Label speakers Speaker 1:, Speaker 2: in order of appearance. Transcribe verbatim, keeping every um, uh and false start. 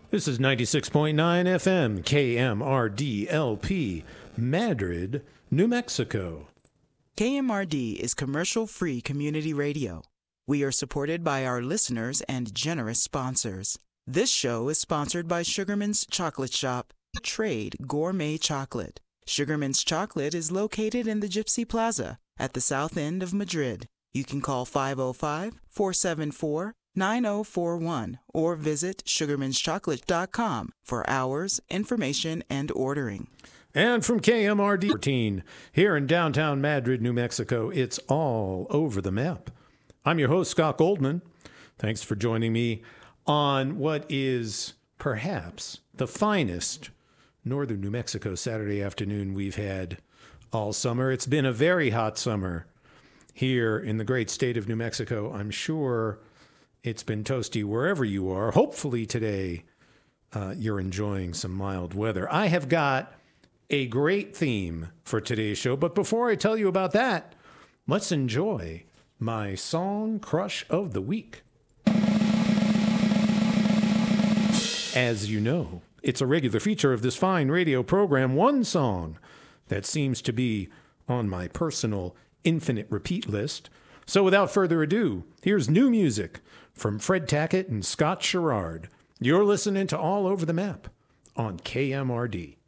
Speaker 1: This is ninety-six point nine F M, K M R D L P, Madrid, New Mexico.
Speaker 2: K M R D is commercial-free community radio. We are supported by our listeners and generous sponsors. This show is sponsored by Sugarman's Chocolate Shop, Trade Gourmet Chocolate. Sugarman's Chocolate is located in the Gypsy Plaza at the south end of Madrid. You can call five oh five, four seven four, nine oh four one or visit sugarmans chocolate dot com for hours, information, and ordering.
Speaker 1: And from K M R D fourteen, here in downtown Madrid, New Mexico, it's all over the map. I'm your host, Scott Goldman. Thanks for joining me on what is perhaps the finest northern New Mexico Saturday afternoon we've had all summer. It's been a very hot summer here in the great state of New Mexico. I'm sure it's been toasty wherever you are. Hopefully today uh, you're enjoying some mild weather. I have got a great theme for today's show, but before I tell you about that, let's enjoy my song crush of the week. As you know, it's a regular feature of this fine radio program, one song that seems to be on my personal infinite repeat list. So without further ado, here's new music from Fred Tackett and Scott Sherrard. You're listening to All Over the Map on K M R D.